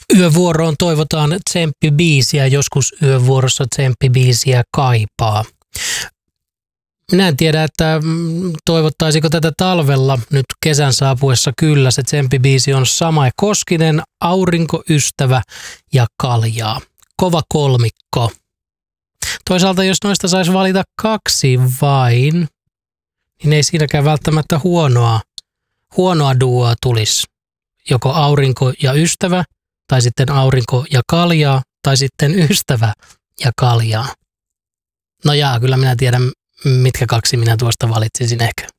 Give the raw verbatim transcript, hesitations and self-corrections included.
Yövuoroon toivotaan tsemppibiisiä, joskus yövuorossa tsemppibiisiä kaipaa. Minä en tiedä, että toivottaisiko tätä talvella nyt kesän saapuessa. Kyllä, se tsemppibiisi on Samae Koskinen, Aurinkoystävä ja Kaljaa. Kova kolmikko. Toisaalta jos noista saisi valita kaksi vain, niin ei siinäkään välttämättä huonoa, huonoa duoa tulisi. Joko Aurinko ja Ystävä, tai sitten Aurinko ja Kaljaa, tai sitten Ystävä ja Kaljaa. No jaa, kyllä minä tiedän, mitkä kaksi minä tuosta valitsisin ehkä.